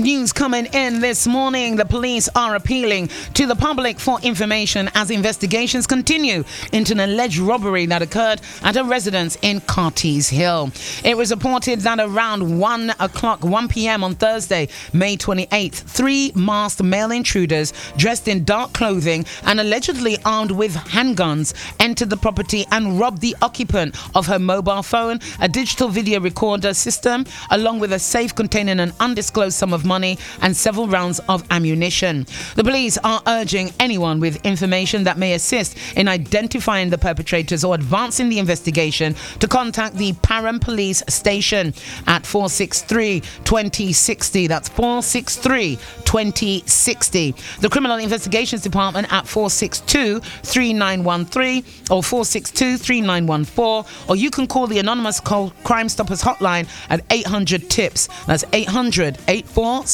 news coming in this morning. The police are appealing to the public for information as investigations continue into an alleged robbery that occurred at a residence in Cartees Hill. It was reported that around 1 p.m. on Thursday, May 28th, 3 masked male intruders dressed in dark clothing and allegedly armed with handguns entered the property and robbed the occupant of her mobile phone, a digital video recorder system, along with a safe containing an undisclosed sum of money and several rounds of ammunition. The police are urging anyone with information that may assist in identifying the perpetrators or advancing the investigation to contact the Param Police Station at 463 2060. That's 463 2060. The Criminal Investigations Department at 462 3913 or 462 3914, or you can call the anonymous Crime Stoppers hotline at 800 TIPS. That's 800 84